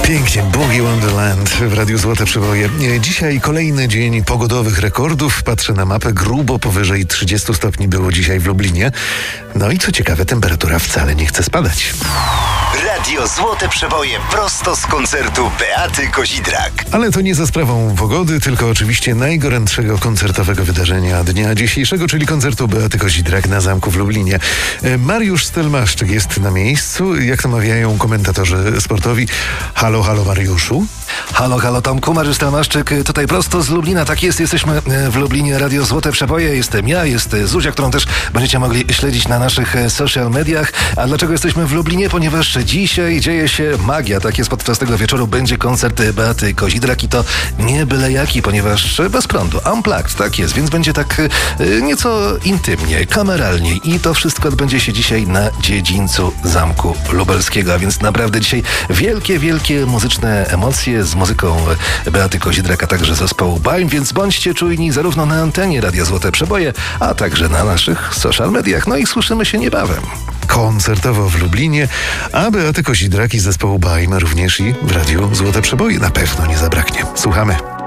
Pięknie, Boogie Wonderland w Radiu Złote Przeboje. Dzisiaj kolejny dzień pogodowych rekordów. Patrzę na mapę, grubo powyżej 30 stopni było dzisiaj w Lublinie. No i co ciekawe, temperatura wcale nie chce spadać. Radio Złote Przeboje prosto z koncertu Beaty Kozidrak. Ale to nie za sprawą pogody, tylko oczywiście najgorętszego koncertowego wydarzenia dnia dzisiejszego, czyli koncertu Beaty Kozidrak na Zamku w Lublinie. Mariusz Stelmaszczyk jest na miejscu, jak to mawiają komentatorzy sportowi. Halo, halo Mariuszu. Halo Tomku, Mariusz Stelmaszczyk, tutaj prosto z Lublina. Tak jest, jesteśmy w Lublinie, Radio Złote Przeboje. Jestem ja, jest Zuzia, którą też będziecie mogli śledzić na naszych social mediach. A dlaczego jesteśmy w Lublinie? Ponieważ dzisiaj dzieje się magia. Tak jest, podczas tego wieczoru będzie koncert Beaty Kozidrak i to nie byle jaki, ponieważ bez prądu, unplugged, tak jest, więc będzie tak nieco intymnie, kameralnie i to wszystko odbędzie się dzisiaj na dziedzińcu Zamku Lubelskiego, a więc naprawdę dzisiaj wielkie muzyczne emocje z muzyką Beaty Kozidrak, a także zespołu BAIM, więc bądźcie czujni zarówno na antenie Radia Złote Przeboje, a także na naszych social mediach. No i słyszymy się niebawem. Koncertowo w Lublinie, a Beaty Kozidrak i zespołu BAIM również i w Radiu Złote Przeboje na pewno nie zabraknie. Słuchamy.